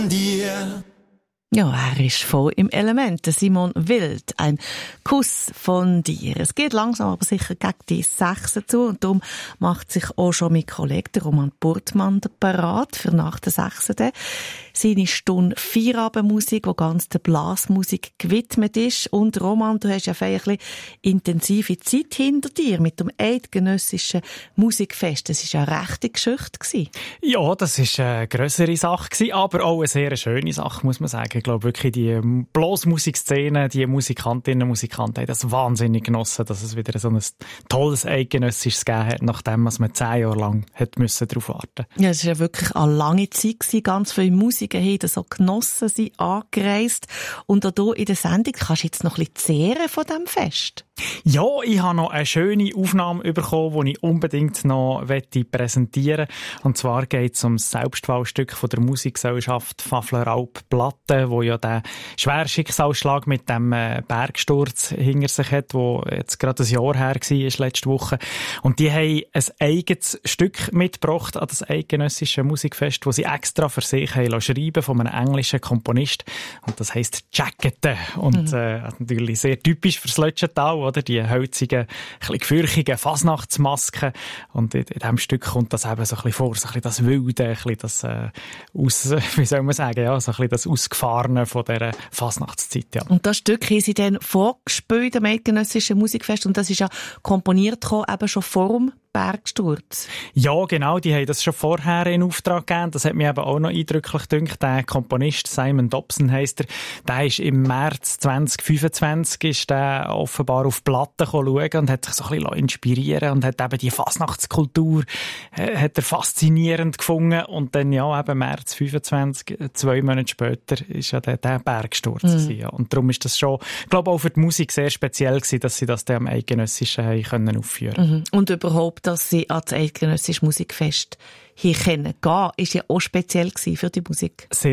dir. Ja, er ist voll im Element. Simon Wild, ein Kuss von dir. Es geht langsam aber sicher gegen die 6 zu und darum macht sich auch schon mein Kollege Roman Burtmann parat für nach der 6. Seine Stunde Feierabendmusik, die ganz der Blasmusik gewidmet ist. Und Roman, du hast ja ein bisschen intensive Zeit hinter dir mit dem Eidgenössischen Musikfest. Das war ja eine rechte Geschichte gewesen. Ja, das war eine grössere Sache gewesen, aber auch eine sehr schöne Sache, muss man sagen. Ich glaube wirklich, die Blasmusikszene, die Musikantinnen und Musikanten haben das wahnsinnig genossen, dass es wieder so ein tolles Eidgenössisches gegeben hat, nachdem man 10 Jahre lang darauf warten musste. Ja, es war ja wirklich eine lange Zeit gewesen. Ganz viele Musiker haben so genossen, sind angereist. Und auch hier in der Sendung kannst du jetzt noch ein bisschen zehren von diesem Fest. Ja, ich habe noch eine schöne Aufnahme bekommen, die ich unbedingt noch präsentieren möchte. Und zwar geht es um das Selbstwahlstück von der Musikgesellschaft Pfaffler-Alp Platte, wo ja der schwere Schicksalsschlag mit dem Bergsturz hinter sich hat, wo jetzt gerade ein Jahr her war, letzte Woche. Und die haben ein eigenes Stück mitgebracht an das eidgenössische Musikfest, das sie extra für sich haben schreiben von einem englischen Komponist. Und das heisst Jackete. Und natürlich sehr typisch fürs Lötschental, oder? Die hölzigen, ein bisschen gefürchigen Fasnachtsmasken. Und in diesem Stück kommt das eben so ein bisschen vor, so ein bisschen das Wilde, ein bisschen das wie soll man sagen, ja, so ein bisschen das Ausgefahrene von dieser Fasnachtszeit, ja. Und das Stück haben sie dann vorgespielt am Eidgenössischen Musikfest und das ist ja komponiert gekommen, eben schon vor dem Bergsturz. Ja, genau, die haben das schon vorher in Auftrag gegeben. Das hat mich eben auch noch eindrücklich gedünkt. Der Komponist, Simon Dobson heisst er, der ist im März 2025 ist der offenbar auf Platten schauen und hat sich so ein bisschen inspirieren und hat eben die Fasnachtskultur hat er faszinierend gefunden. Und dann, ja, eben März 25, 2 Monate später, ist ja der Bergsturz gewesen, ja. Und darum ist das schon, ich glaube, auch für die Musik sehr speziell gewesen, dass sie das dann am Eidgenössischen haben aufführen können. Und überhaupt, dass sie an das Eidgenössische Musikfest hier gehen können, ist ja auch speziell gewesen für die Musik. Sehr